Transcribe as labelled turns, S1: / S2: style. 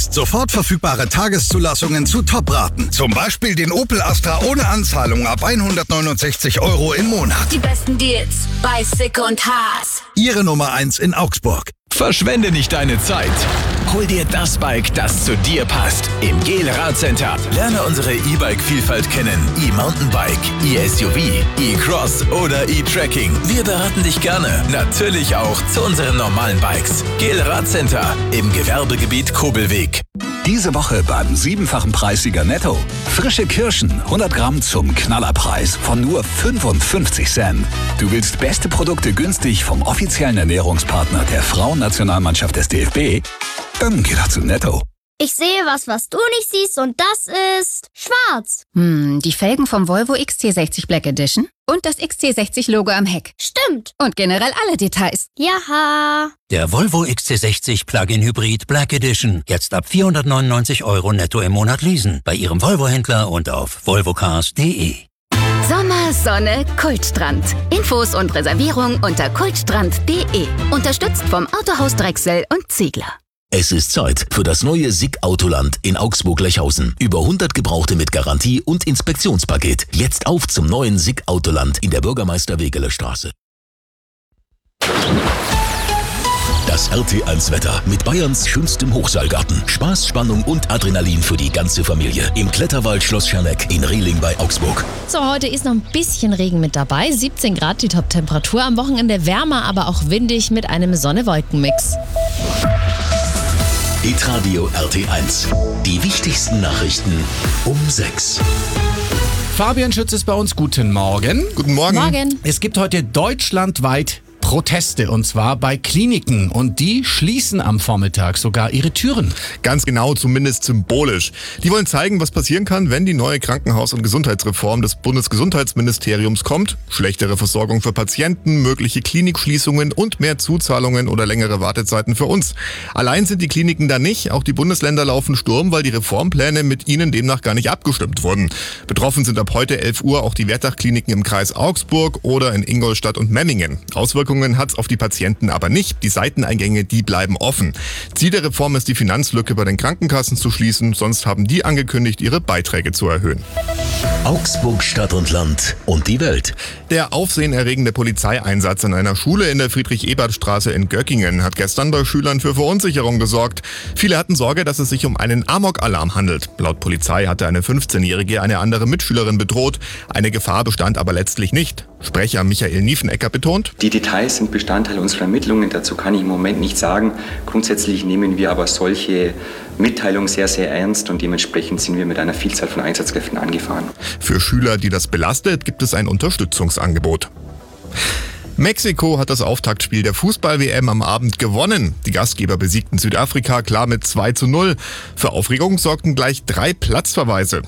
S1: Jetzt sofort verfügbare Tageszulassungen zu Top-Raten. Zum Beispiel den Opel Astra ohne Anzahlung ab 169 € im Monat.
S2: Die besten Deals bei Sick und Haas.
S1: Ihre Nummer 1 in Augsburg.
S3: Verschwende nicht deine Zeit. Hol dir das Bike, das zu dir passt. Im GEL Radcenter. Lerne unsere E-Bike-Vielfalt kennen. E-Mountainbike, E-SUV, E-Cross oder E-Trekking. Wir beraten dich gerne. Natürlich auch zu unseren normalen Bikes. GEL Radcenter im Gewerbegebiet Kobelweg.
S4: Diese Woche beim 7-fachen Preissieger Netto. Frische Kirschen, 100 Gramm zum Knallerpreis von nur 55 Cent. Du willst beste Produkte günstig vom offiziellen Ernährungspartner der Frauennationalmannschaft des DFB? Dann geh doch zu Netto.
S5: Ich sehe was du nicht siehst und das ist schwarz.
S6: Die Felgen vom Volvo XC60 Black Edition und das XC60-Logo am Heck.
S5: Stimmt.
S6: Und generell alle Details.
S5: Jaha.
S7: Der Volvo XC60 Plug-in Hybrid Black Edition. Jetzt ab 499 € netto im Monat leasen. Bei Ihrem Volvo-Händler und auf volvocars.de.
S2: Sommer, Sonne, Kultstrand. Infos und Reservierung unter kultstrand.de. Unterstützt vom Autohaus Drechsel und Ziegler.
S8: Es ist Zeit für das neue SICK Autoland in Augsburg-Lechhausen. Über 100 Gebrauchte mit Garantie und Inspektionspaket. Jetzt auf zum neuen SICK Autoland in der Bürgermeister-Wegeler Straße. Das RT1 Wetter mit Bayerns schönstem Hochseilgarten. Spaß, Spannung und Adrenalin für die ganze Familie. Im Kletterwald Schloss Scherneck in Rehling bei Augsburg.
S9: So, heute ist noch ein bisschen Regen mit dabei. 17 Grad die Top-Temperatur. Am Wochenende wärmer, aber auch windig mit einem Sonne-Wolken-Mix.
S8: Hitradio RT1. Die wichtigsten Nachrichten um 6.
S10: Fabian Schütz ist bei uns. Guten Morgen.
S11: Guten Morgen.
S9: Morgen.
S10: Es gibt heute deutschlandweit Proteste und zwar bei Kliniken und die schließen am Vormittag sogar ihre Türen.
S11: Ganz genau, zumindest symbolisch. Die wollen zeigen, was passieren kann, wenn die neue Krankenhaus- und Gesundheitsreform des Bundesgesundheitsministeriums kommt. Schlechtere Versorgung für Patienten, mögliche Klinikschließungen und mehr Zuzahlungen oder längere Wartezeiten für uns. Allein sind die Kliniken da nicht, auch die Bundesländer laufen Sturm, weil die Reformpläne mit ihnen demnach gar nicht abgestimmt wurden. Betroffen sind ab heute 11 Uhr auch die Wertach-Kliniken im Kreis Augsburg oder in Ingolstadt und Memmingen. Auswirkungen hat's auf die Patienten aber nicht. Die Seiteneingänge, die bleiben offen. Ziel der Reform ist, die Finanzlücke bei den Krankenkassen zu schließen. Sonst haben die angekündigt, ihre Beiträge zu erhöhen.
S8: Augsburg, Stadt und Land und die Welt.
S11: Der aufsehenerregende Polizeieinsatz an einer Schule in der Friedrich-Ebert-Straße in Göckingen hat gestern bei Schülern für Verunsicherung gesorgt. Viele hatten Sorge, dass es sich um einen Amok-Alarm handelt. Laut Polizei hatte eine 15-Jährige eine andere Mitschülerin bedroht. Eine Gefahr bestand aber letztlich nicht. Sprecher Michael Niefenegger betont:
S12: Die Details sind Bestandteil unserer Ermittlungen, dazu kann ich im Moment nichts sagen. Grundsätzlich nehmen wir aber solche Mitteilungen sehr, sehr ernst und dementsprechend sind wir mit einer Vielzahl von Einsatzkräften angefahren.
S11: Für Schüler, die das belastet, gibt es ein Unterstützungsangebot. Mexiko hat das Auftaktspiel der Fußball-WM am Abend gewonnen. Die Gastgeber besiegten Südafrika klar mit 2:0. Für Aufregung sorgten gleich 3 Platzverweise.